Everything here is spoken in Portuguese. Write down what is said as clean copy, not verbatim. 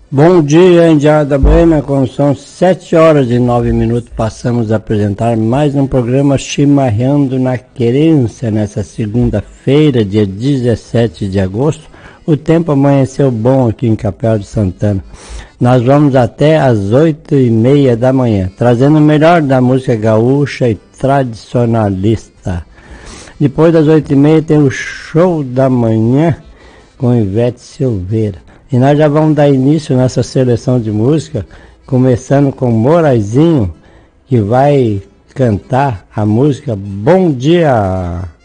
Bom dia, Indiana da Boêmia, quando são 7 horas e 9 minutos, passamos a apresentar mais um programa Chimarrando na Querência, nessa segunda-feira, dia 17 de agosto. O tempo amanheceu bom aqui em Capela de Santana. Nós vamos até às 8h30 da manhã, trazendo o melhor da música gaúcha e tradicionalista. Depois das 8h30 tem o show da manhã com Ivete Silveira. E nós já vamos dar início nessa seleção de música, começando com Moraizinho, que vai cantar a música Bom Dia.